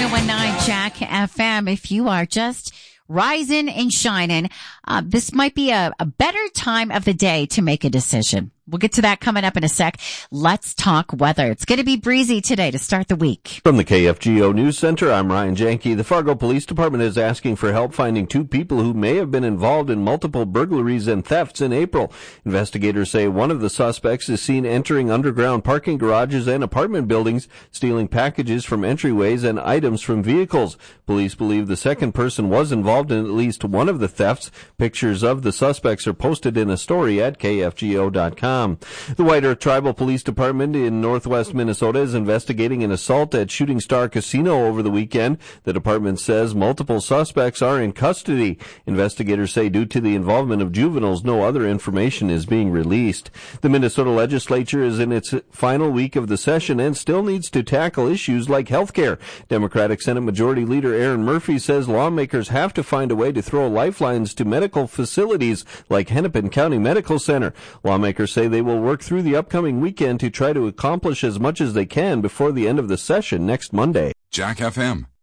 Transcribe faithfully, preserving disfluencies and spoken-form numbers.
oh one nine Jack F M. If you are just rising and shining, uh, this might be a, a better time of the day to make a decision. We'll get to that coming up in a sec. Let's talk weather. It's going to be breezy today to start the week. From the K F G O News Center, I'm Ryan Janke. The Fargo Police Department is asking for help finding two people who may have been involved in multiple burglaries and thefts in April. Investigators say one of the suspects is seen entering underground parking garages and apartment buildings, stealing packages from entryways and items from vehicles. Police believe the second person was involved in at least one of the thefts. Pictures of the suspects are posted in a story at K F G O dot com. The White Earth Tribal Police Department in northwest Minnesota is investigating an assault at Shooting Star Casino over the weekend. The department says multiple suspects are in custody. Investigators say due to the involvement of juveniles, no other information is being released. The Minnesota legislature is in its final week of the session and still needs to tackle issues like health care. Democratic Senate Majority Leader Aaron Murphy says lawmakers have to find a way to throw lifelines to medical facilities like Hennepin County Medical Center. Lawmakers say they will work through the upcoming weekend to try to accomplish as much as they can before the end of the session next Monday. Jack F M.